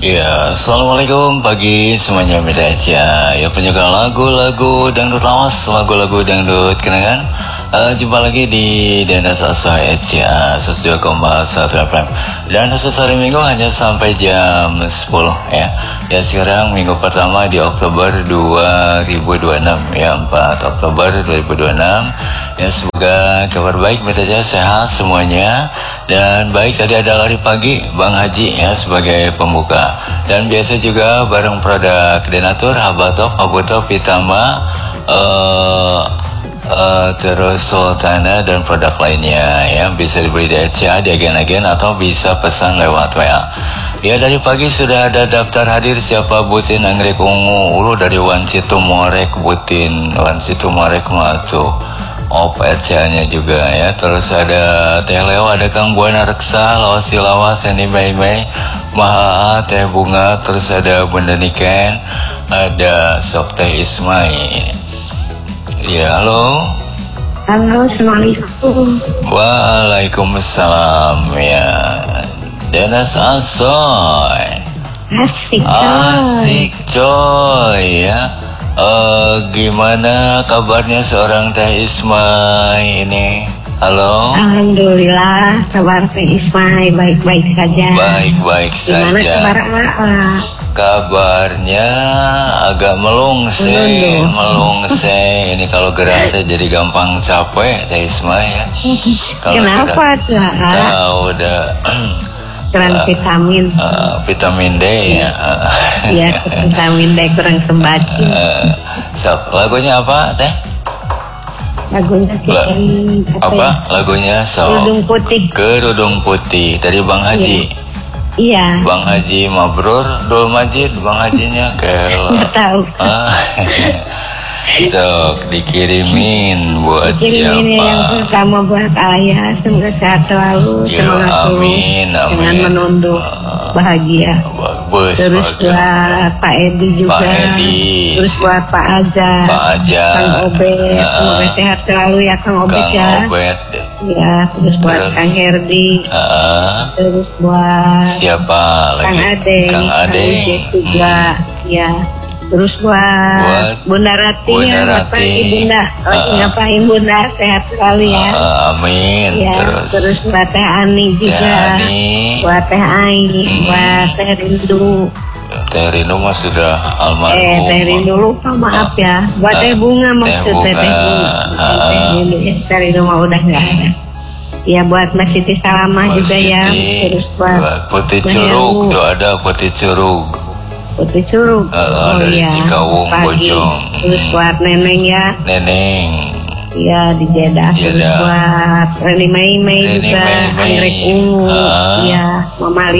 Ya, assalamualaikum pagi semuanya beda aja. Ya, penyuka lagu-lagu dangdut lawas, lagu-lagu dangdut kenangan. Jumpa lagi di Dana Sasa Eja 102,1 FM. Dan khusus hari Minggu hanya sampai jam 10 ya. Ya, sekarang minggu pertama di Oktober 2026 ya, 4 Oktober 2026. Ya, semoga kabar baik, beda aja, sehat semuanya. Dan baik, tadi ada lari pagi Bang Haji ya sebagai pembuka. Dan biasa juga bareng produk Denatur, Habatop, Habutop, Pitama, terus Sultana dan produk lainnya ya, bisa dibeli di ECA, di agen-agen, atau bisa pesan lewat WA. Ya, dari pagi sudah ada daftar hadir siapa Butin Anggrek Ungu Ulu dari Wancitu Morek, Butin Wancitu Morek Matu RCA-nya juga ya. Terus ada Teh Leo, ada Kang Buana Reksa, Lawas Tilawas, Seni Mei Maha, Teh Bunga, terus ada Bunda Niken, ada Sok Teh Ismail. Ya, halo. Halo, assalamualaikum. Waalaikumsalam ya. Denas Asoy. Asik coy ya. Gimana kabarnya seorang Teh Ismail ini? Halo. Alhamdulillah, kabar Teh Ismail baik-baik saja. Baik-baik saja. Gimana kabar Aa? Kabarnya agak melungse. Ini kalau gerak saya jadi gampang capek Teh Ismail ya. Kenapa tuh? Tahu udah. Kurang vitamin. Vitamin D ya. Iya, vitamin D kurang sembaci. Lagunya apa Teh? Lagunya apa? Lagunya Kerudung Putih. Kerudung Putih dari Bang Haji. Iya. Bang Haji Mabrur, Dul Majid, Bang Hajinya kalau. Nggak tahu. Sok dikirimin buat Kirimin siapa? yang pertama buat ayah, semoga sehat selalu, semangat amin. Dengan menunduk bahagia. Terus buat Pak Edi juga. Terus buat Pak Aja. Kang Obet, semoga sehat selalu ya Kang Obet ya. Ya, terus buat Kang Herdi. Terus buat siapa lagi? Kang Ade juga. Ya. Terus buat Bunda Rati ya, Bunda. Ngapain Bunda, sehat sekali ya. Amin. Ya, terus buat Teh Ani juga. Buat Teh Ai, buat Teh Rindu. Teh Rindu mah sudah almarhum. Teh Rindu lupa, maaf ya. Buat Teh Bunga maksudnya Teh Bunga. Teh Rindu mah udah nggak ada. Ya, buat Mbak Siti Salamah juga ya. Terus buat Putih Curug, tuh ada Putih Curug. Putih Curug. Dari Cikawung, Bojong. Terus buat Neneng ya. Neneng. Ya, di Jeddah. Terus buat Reni Mei juga. Anggrek Ungu. Ya, Mama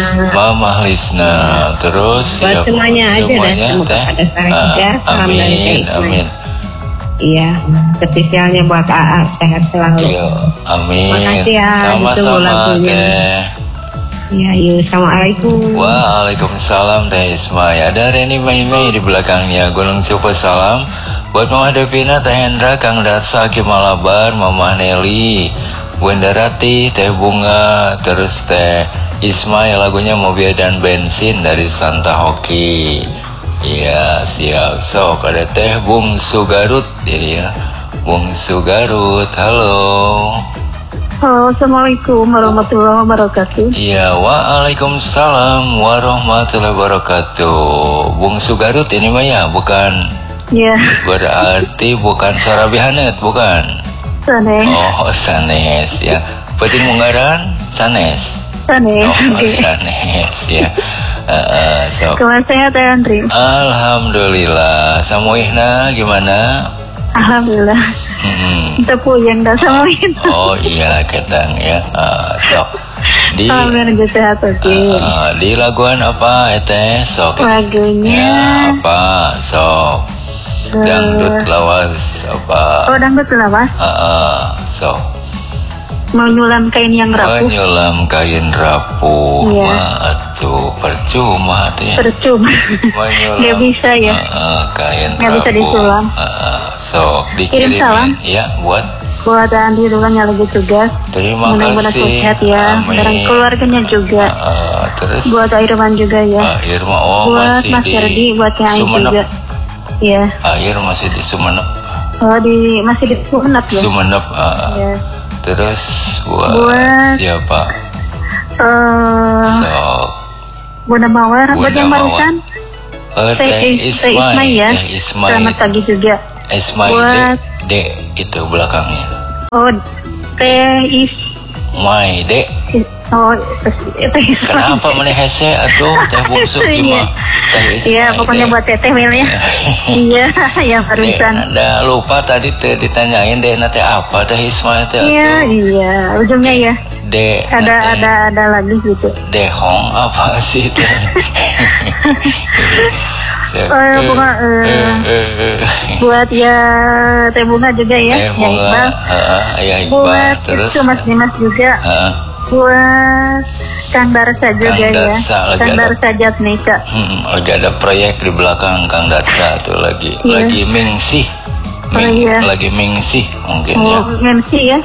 Lisna. Terus buat semuanya aja dah. Semoga pada saja. Amin. Iya, spesialnya buat AA, sehat selalu. Yo, amin. Makasih ya. Sama-sama Teh. Ya, yuk, assalamualaikum. Waalaikumsalam Teh Ismail. Ada Reni Mei di belakangnya. Gunung Cupu salam buat Mama Devina, Teh Hendra, Kang Datsa, Aki Malabar, Mama Nelly, Bunda Rati, Teh Bunga, terus Teh Ismail. Lagunya Mobil dan Bensin dari Santa Hoki. Iya, siap. Sok ada Teh Bungsu Garut jadi ya. Bungsu Garut. Halo. Halo, assalamualaikum warahmatullahi wabarakatuh. Iya, waalaikumsalam warahmatullahi wabarakatuh. Bungsu Garut ini mah ya, bukan? Iya. Berarti bukan Sarabi Hanet, bukan? Sanes. Oh, Sanes ya. Petin Munggaran, Sanes. Sanes. Oh, Sanes ya. Kawan sehat ya Andri? Alhamdulillah. Samuihna gimana? Alhamdulillah. Kita puyeng dah sama itu. Oh iya, ketang ya. Sok. Alhamdulillah sehat oke. Di laguan apa Teh? Sok. Lagunya apa? Sok. Dangdut lawas apa? Oh, dangdut lawas. Sok. Mau nyulam kain yang rapuh. Menyulam kain rapuh. Iya. Aduh, percuma tuh ya. Percuma. Nggak bisa ya. Kain nggak rapuh. Bisa disulam. Sok dikirimin ya buat buat Andi dulu yang lagi tugas. Terima mudah-mudahan kasih. Sehat ya. Dan keluarganya juga. Terus buat Irman juga ya. Irma, buat masih Mas Ferdi, buat yang Sumenep juga. Iya. Masih di Sumenep. Masih di Sumenep ya. Sumenep. Ya. Terus buat siapa? Bunda Mawar, buat yang barusan. Teh Ismai ya. Selamat pagi juga. Ismai buat Dek itu belakangnya. Teh Ismai Dek. Teh Ismai. Kenapa meneh hese atuh teh bungsu gimana? Iya, pokoknya buat teteh Mel ya. Iya, yang barusan. Anda lupa tadi ditanyain deh nanti apa teh Ismai teh atuh. Iya, ujungnya ya. Ada lagi gitu. Dehong apa sih teh? Bunga buat ya Teh Bunga juga ya. Bunga, Iqbal. Buat terus itu Mas Dimas juga. Buat Kang Darsa juga ya. Kang Darsa Jatnika. Lagi ada proyek di belakang Kang Darsa tuh lagi mingsih. Lagi mingsih mungkin ya. Mingsih ya.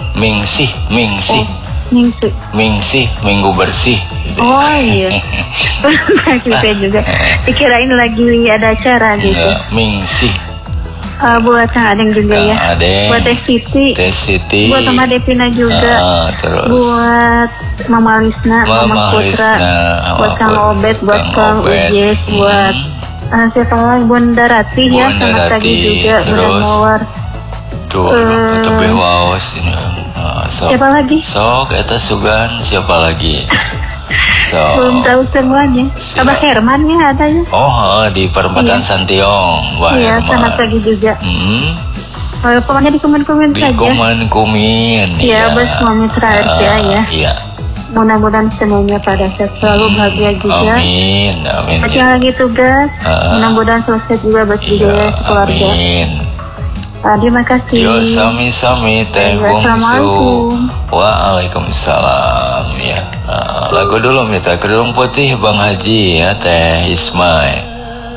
Mingsih, minggu bersih. Oh iya. Kita juga. Dikirain lagi ada acara gitu. Mingsih. Buat Kang Adeng juga ya. Buat Teh Siti. Buat Mama Devina juga. Terus. Buat Mama Lisna, Mama Putra. Buat Kang Obet, buat Kang Ujes, buat siapa lagi? Bunda Rati ya. Selamat pagi juga. Bunda Mawar. Tuh, lebih waos ini. Siapa lagi? Sok, eta Sugan, siapa lagi? Belum tahu semuanya. Abah Herman ya ada ya. Di perempatan Santiong. Iya, selamat pagi juga. Pokoknya di komen-komen saja. Di komen-komen. Iya, bos semua mitra aja ya. Iya. Mudah-mudahan semuanya pada sehat selalu, bahagia juga. Amin. Yang lagi tugas, mudah-mudahan selesai juga bos juga keluarga. Amin. Terima kasih. Yo, sami-sami Teh Bungsu. Waalaikumsalam ya. Lagu dulu minta Kerudung Putih Bang Haji ya Teh Ismai.